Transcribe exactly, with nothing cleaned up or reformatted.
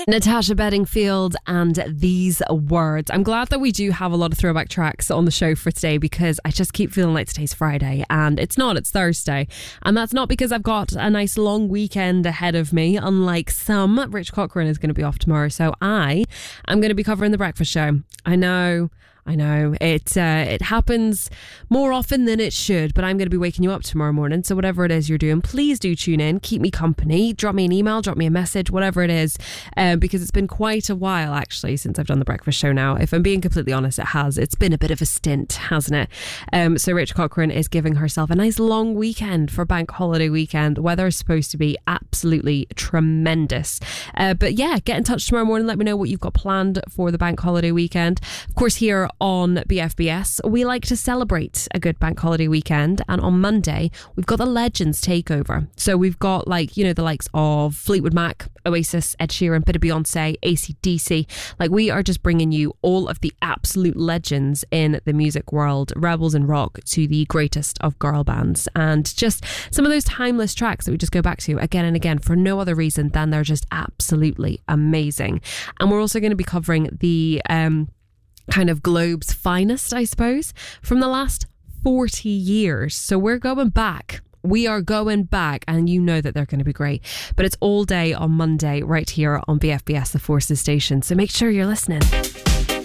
Natasha Bedingfield and These Words. I'm glad that we do have a lot of throwback tracks on the show for today, because I just keep feeling like today's Friday, and it's not, it's Thursday. And that's not because I've got a nice long weekend ahead of me, unlike some. Rich Cochrane is going to be off tomorrow, so I am going to be covering the breakfast show. I know I know it uh, it happens more often than it should, but I'm going to be waking you up tomorrow morning, so whatever it is you're doing, please do tune in, keep me company, drop me an email, drop me a message, whatever it is, um, because it's been quite a while actually since I've done the breakfast show now. If I'm being completely honest, it has it's been a bit of a stint, hasn't it? Um, so Rich Cochrane is giving herself a nice long weekend for bank holiday weekend. Weather is supposed to be absolutely tremendous, uh, but yeah, get in touch tomorrow morning, let me know what you've got planned for the bank holiday weekend. Of course, here on B F B S, we like to celebrate a good bank holiday weekend, and on Monday we've got the Legends Takeover. So we've got, like, you know, the likes of Fleetwood Mac, Oasis, Ed Sheeran, bit of Beyonce, A C D C. Like, we are just bringing you all of the absolute legends in the music world, rebels in rock to the greatest of girl bands, and just some of those timeless tracks that we just go back to again and again for no other reason than they're just absolutely amazing. And we're also going to be covering the um kind of Globe's finest, I suppose, from the last forty years. So we're going back. We are going back, and you know that they're going to be great. But it's all day on Monday right here on B F B S, the Forces station. So make sure you're listening.